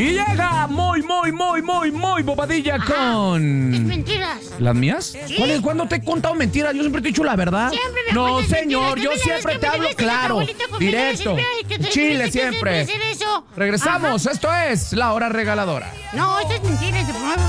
Y llega muy Bobadilla con... Es mentiras. ¿Las mías? Sí. ¿Cuándo te he contado mentiras? Yo siempre te he dicho la verdad. Siempre me No, cuentas señor, mentiras. yo Tú siempre me te hablo debes que claro, tu abuelito comía directo, Chile siempre. Eso. Regresamos, esto es La Hora Regaladora. No, esto es mentira, te promuevo.